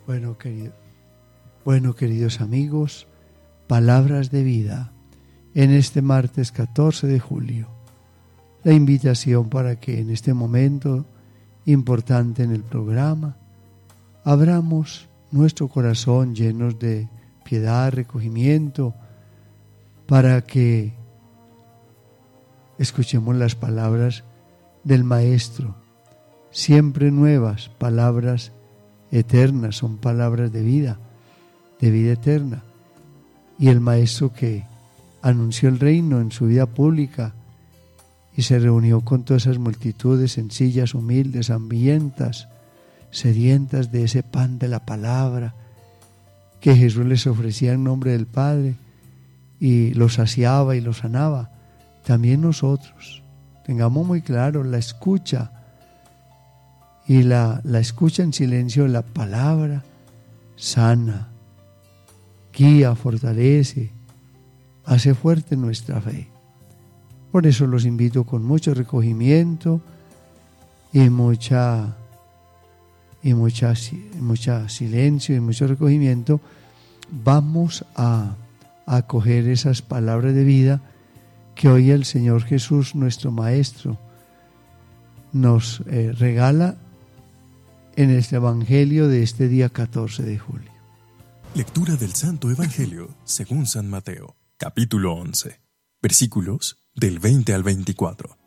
Bueno, queridos amigos, palabras de vida en este martes 14 de julio. La invitación para que en este momento importante en el programa abramos nuestro corazón llenos de piedad, recogimiento, para que escuchemos las palabras del Maestro, siempre nuevas, palabras eternas, son palabras de vida eterna. Y el Maestro que anunció el reino en su vida pública y se reunió con todas esas multitudes sencillas, humildes, hambrientas, sedientas de ese pan de la palabra que Jesús les ofrecía en nombre del Padre y los saciaba y los sanaba. También nosotros tengamos muy claro la escucha y la escucha en silencio de la palabra sana, guía, fortalece, hace fuerte nuestra fe. Por eso los invito con mucho recogimiento y mucha silencio y mucho recogimiento. Vamos a acoger esas palabras de vida que hoy el Señor Jesús, nuestro Maestro, nos regala en este Evangelio de este día 14 de julio. Lectura del Santo Evangelio según San Mateo, capítulo 11, versículos del 20 al 24.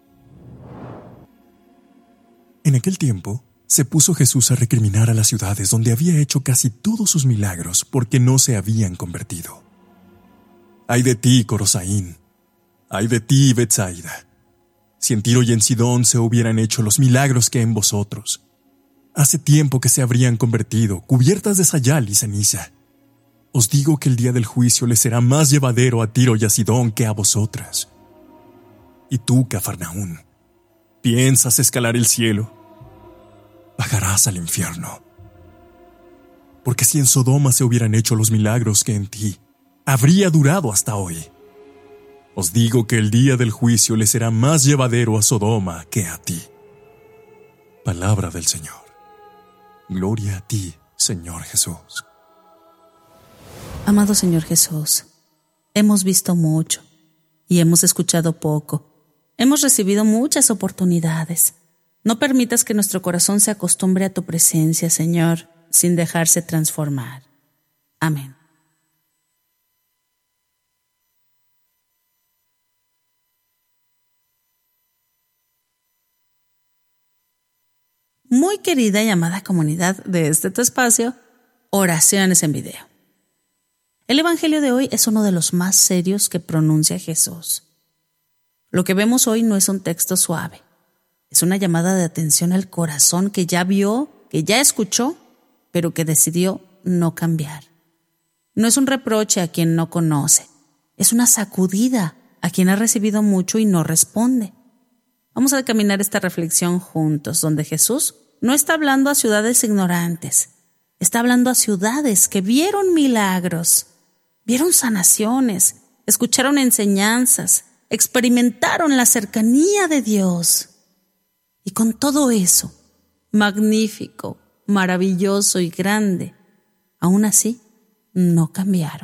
En aquel tiempo, se puso Jesús a recriminar a las ciudades donde había hecho casi todos sus milagros porque no se habían convertido. ¡Ay de ti, Corosaín! ¡Ay de ti, Betsaida! Si en Tiro y en Sidón se hubieran hecho los milagros que en vosotros, hace tiempo que se habrían convertido, cubiertas de sayal y ceniza. Os digo que el día del juicio les será más llevadero a Tiro y a Sidón que a vosotras. Y tú, Cafarnaún, ¿piensas escalar el cielo? Bajarás al infierno. Porque si en Sodoma se hubieran hecho los milagros que en ti, habría durado hasta hoy. Os digo que el día del juicio le será más llevadero a Sodoma que a ti. Palabra del Señor. Gloria a ti, Señor Jesús. Amado Señor Jesús, hemos visto mucho y hemos escuchado poco. Hemos recibido muchas oportunidades. No permitas que nuestro corazón se acostumbre a tu presencia, Señor, sin dejarse transformar. Amén. Muy querida y amada comunidad de este tu espacio, Oraciones en Video. El Evangelio de hoy es uno de los más serios que pronuncia Jesús. Lo que vemos hoy no es un texto suave. Es una llamada de atención al corazón que ya vio, que ya escuchó, pero que decidió no cambiar. No es un reproche a quien no conoce. Es una sacudida a quien ha recibido mucho y no responde. Vamos a caminar esta reflexión juntos, donde Jesús no está hablando a ciudades ignorantes. Está hablando a ciudades que vieron milagros, vieron sanaciones, escucharon enseñanzas, experimentaron la cercanía de Dios. Y con todo eso, magnífico, maravilloso y grande, aún así, no cambiaron.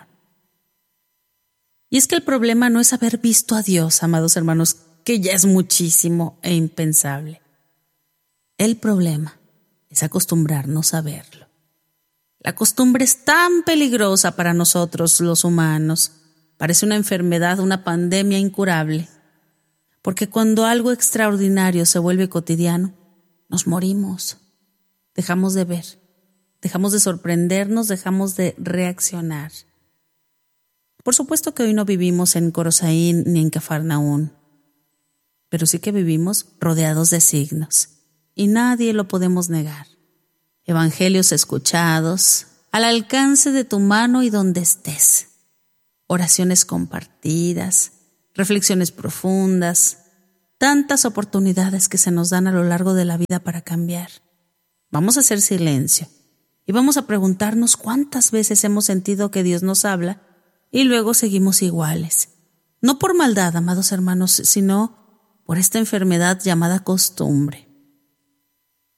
Y es que el problema no es haber visto a Dios, amados hermanos, que ya es muchísimo e impensable. El problema es acostumbrarnos a verlo. La costumbre es tan peligrosa para nosotros los humanos. Parece una enfermedad, una pandemia incurable. Porque cuando algo extraordinario se vuelve cotidiano, nos morimos. Dejamos de ver, dejamos de sorprendernos, dejamos de reaccionar. Por supuesto que hoy no vivimos en Corosaín ni en Cafarnaún, pero sí que vivimos rodeados de signos, y nadie lo podemos negar. Evangelios escuchados, al alcance de tu mano y donde estés. Oraciones compartidas, reflexiones profundas, tantas oportunidades que se nos dan a lo largo de la vida para cambiar. Vamos a hacer silencio y vamos a preguntarnos cuántas veces hemos sentido que Dios nos habla y luego seguimos iguales. No por maldad, amados hermanos, sino por esta enfermedad llamada costumbre.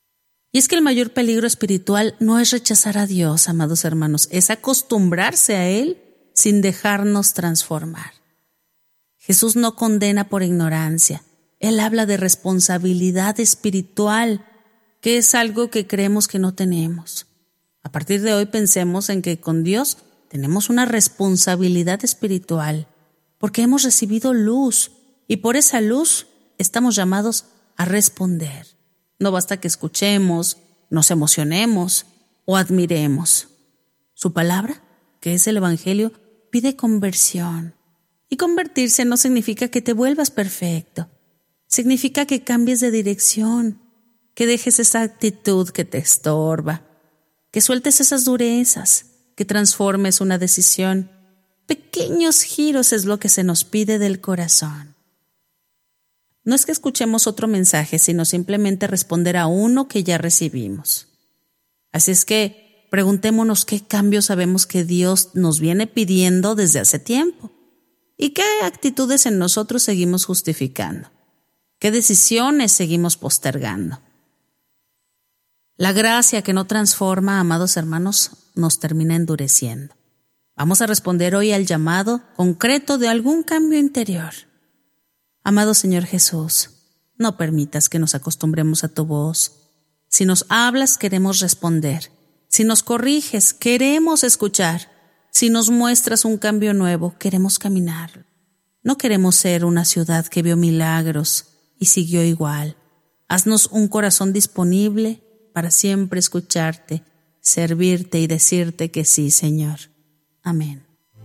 Y es que el mayor peligro espiritual no es rechazar a Dios, amados hermanos, es acostumbrarse a Él sin dejarnos transformar. Jesús no condena por ignorancia. Él habla de responsabilidad espiritual, que es algo que creemos que no tenemos. A partir de hoy pensemos en que con Dios tenemos una responsabilidad espiritual, porque hemos recibido luz y por esa luz estamos llamados a responder. No basta que escuchemos, nos emocionemos o admiremos. Su palabra, que es el Evangelio, pide conversión. Y convertirse no significa que te vuelvas perfecto. Significa que cambies de dirección, que dejes esa actitud que te estorba, que sueltes esas durezas, que transformes una decisión. Pequeños giros es lo que se nos pide del corazón. No es que escuchemos otro mensaje, sino simplemente responder a uno que ya recibimos. Así es que preguntémonos qué cambios sabemos que Dios nos viene pidiendo desde hace tiempo y qué actitudes en nosotros seguimos justificando, qué decisiones seguimos postergando. La gracia que no transforma, amados hermanos, nos termina endureciendo. Vamos a responder hoy al llamado concreto de algún cambio interior. Amado Señor Jesús, no permitas que nos acostumbremos a tu voz. Si nos hablas, queremos responder. Si nos corriges, queremos escuchar. Si nos muestras un cambio nuevo, queremos caminar. No queremos ser una ciudad que vio milagros y siguió igual. Haznos un corazón disponible para siempre escucharte, servirte y decirte que sí, Señor. Amén.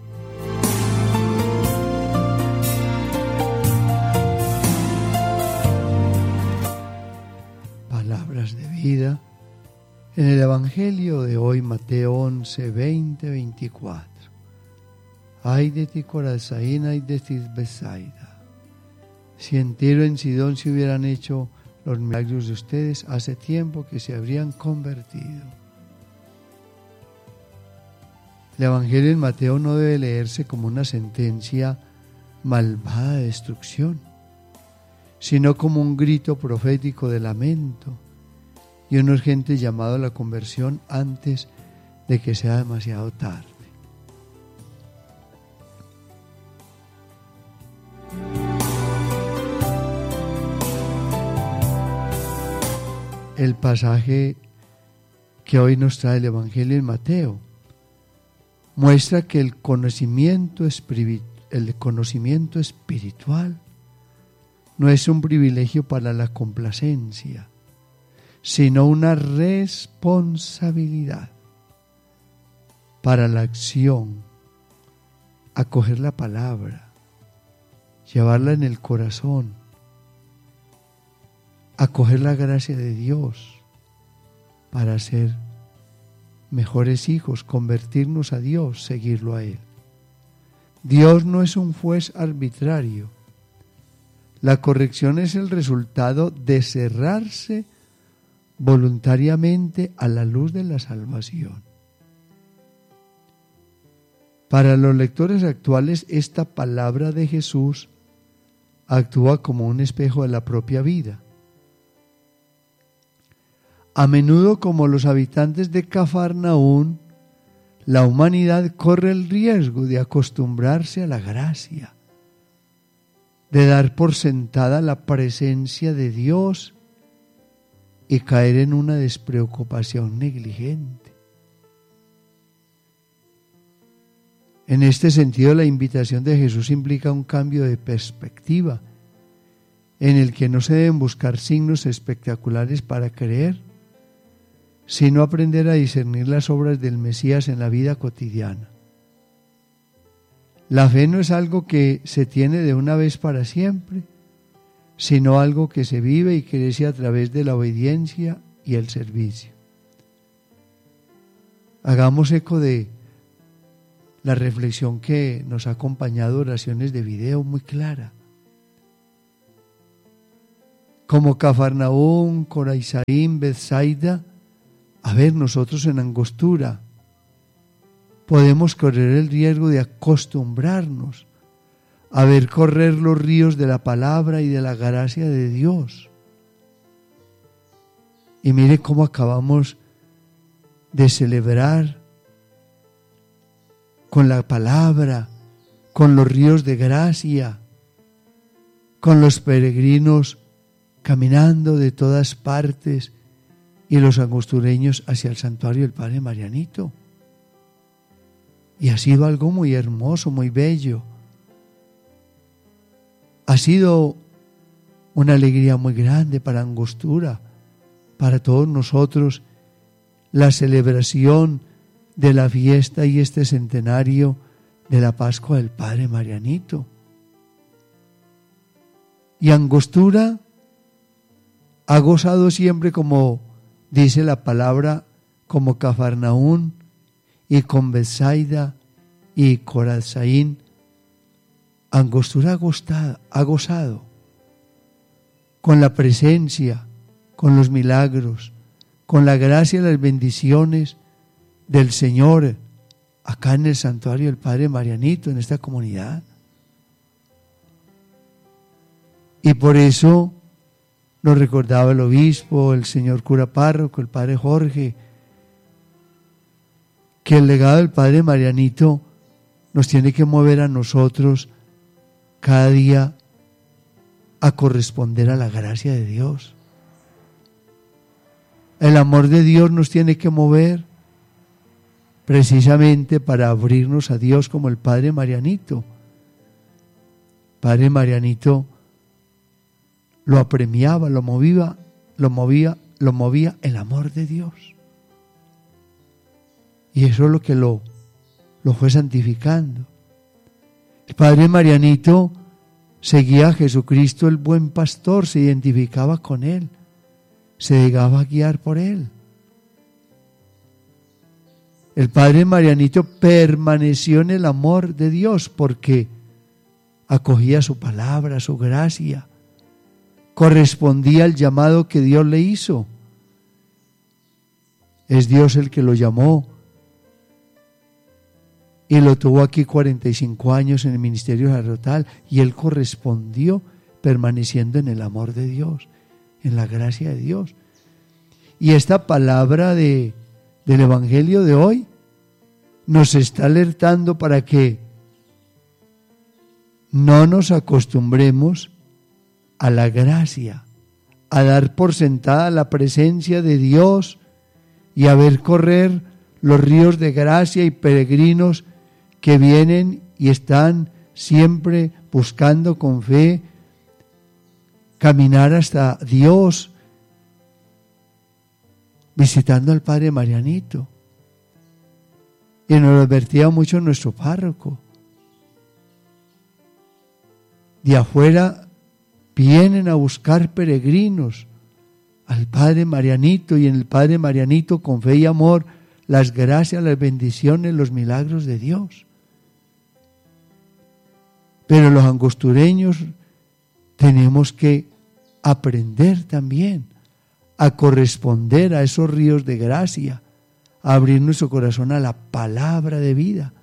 Palabras de vida en el Evangelio de hoy, Mateo 11, 20, 24. Ay de ti, Corazín, ay de ti, Betsaida. Si en Tiro y en Sidón se hubieran hecho los milagros de ustedes, hace tiempo que se habrían convertido. El Evangelio en Mateo no debe leerse como una sentencia malvada de destrucción, sino como un grito profético de lamento y un urgente llamado a la conversión antes de que sea demasiado tarde. El pasaje que hoy nos trae el Evangelio en Mateo muestra que el conocimiento espiritual no es un privilegio para la complacencia, sino una responsabilidad para la acción, acoger la palabra, llevarla en el corazón, acoger la gracia de Dios para ser mejores hijos, convertirnos a Dios, seguirlo a Él. Dios no es un juez arbitrario. La corrección es el resultado de cerrarse voluntariamente a la luz de la salvación. Para los lectores actuales, esta palabra de Jesús actúa como un espejo de la propia vida. A menudo, como los habitantes de Cafarnaún, la humanidad corre el riesgo de acostumbrarse a la gracia, de dar por sentada la presencia de Dios y caer en una despreocupación negligente. En este sentido, la invitación de Jesús implica un cambio de perspectiva, en el que no se deben buscar signos espectaculares para creer, sino aprender a discernir las obras del Mesías en la vida cotidiana. La fe no es algo que se tiene de una vez para siempre, sino algo que se vive y crece a través de la obediencia y el servicio. Hagamos eco de la reflexión que nos ha acompañado, oraciones de video muy clara. Como Cafarnaún, Corazín, Betsaida, a ver, nosotros en Angostura podemos correr el riesgo de acostumbrarnos a ver correr los ríos de la palabra y de la gracia de Dios. Y mire cómo acabamos de celebrar con la palabra, con los ríos de gracia, con los peregrinos caminando de todas partes y los angostureños hacia el santuario del Padre Marianito. Y ha sido algo muy hermoso, muy bello. Ha sido una alegría muy grande para Angostura, para todos nosotros, la celebración de la fiesta y este centenario de la Pascua del Padre Marianito. Y Angostura ha gozado siempre, como dice la palabra, como Cafarnaún y con Betsaida y Corazaín. Angostura ha gozado con la presencia, con los milagros, con la gracia y las bendiciones del Señor acá en el santuario del Padre Marianito, en esta comunidad. Y por eso nos recordaba el obispo, el señor cura párroco, el Padre Jorge, que el legado del Padre Marianito nos tiene que mover a nosotros cada día a corresponder a la gracia de Dios. El amor de Dios nos tiene que mover precisamente para abrirnos a Dios, como el Padre Marianito. Padre Marianito lo apremiaba, lo movía el amor de Dios. Y eso es lo que lo fue santificando. El Padre Marianito seguía a Jesucristo, el buen pastor, se identificaba con Él, se dejaba guiar por Él. El Padre Marianito permaneció en el amor de Dios porque acogía su palabra, su gracia, correspondía al llamado que Dios le hizo. Es Dios el que lo llamó y lo tuvo aquí 45 años en el ministerio sacerdotal, y él correspondió permaneciendo en el amor de Dios, en la gracia de Dios. Y esta palabra del Evangelio de hoy nos está alertando para que no nos acostumbremos a la gracia, a dar por sentada la presencia de Dios y a ver correr los ríos de gracia y peregrinos que vienen y están siempre buscando con fe caminar hasta Dios, visitando al Padre Marianito. Y nos lo advertía mucho nuestro párroco. De afuera vienen a buscar peregrinos al Padre Marianito, y en el Padre Marianito, con fe y amor, las gracias, las bendiciones, los milagros de Dios. Pero los angostureños tenemos que aprender también a corresponder a esos ríos de gracia, a abrir nuestro corazón a la palabra de vida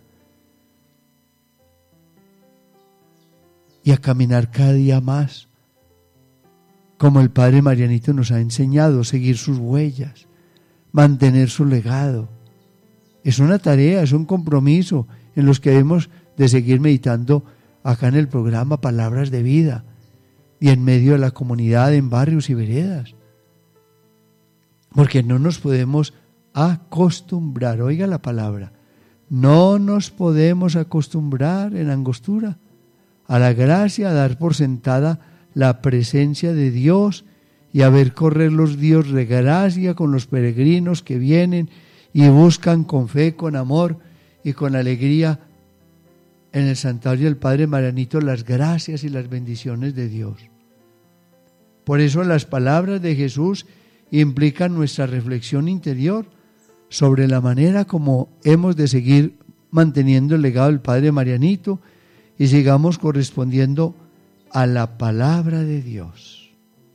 y a caminar cada día más como el Padre Marianito nos ha enseñado, seguir sus huellas, mantener su legado. Es una tarea, es un compromiso en los que debemos de seguir meditando acá en el programa Palabras de Vida y en medio de la comunidad, en barrios y veredas. Porque no nos podemos acostumbrar, oiga la palabra, no nos podemos acostumbrar en Angostura a la gracia, a dar por sentada la presencia de Dios y a ver correr los ríos de gracia con los peregrinos que vienen y buscan con fe, con amor y con alegría en el santuario del Padre Marianito las gracias y las bendiciones de Dios. Por eso las palabras de Jesús implican nuestra reflexión interior sobre la manera como hemos de seguir manteniendo el legado del Padre Marianito y sigamos correspondiendo a la palabra de Dios.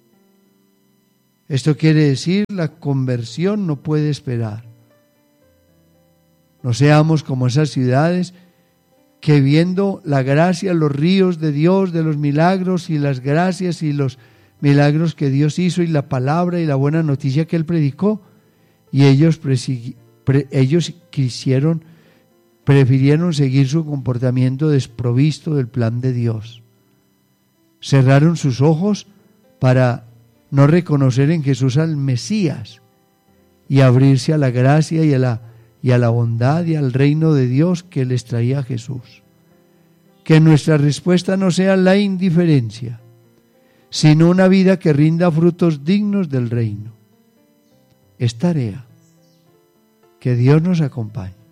Esto quiere decir, la conversión no puede esperar. No seamos como esas ciudades que, viendo la gracia, los ríos de Dios, de los milagros y las gracias y los milagros que Dios hizo y la palabra y la buena noticia que Él predicó. Y ellos prefirieron seguir su comportamiento desprovisto del plan de Dios. Cerraron sus ojos para no reconocer en Jesús al Mesías y abrirse a la gracia y a la bondad y al reino de Dios que les traía Jesús. Que nuestra respuesta no sea la indiferencia, sino una vida que rinda frutos dignos del reino. Es tarea. Que Dios nos acompañe.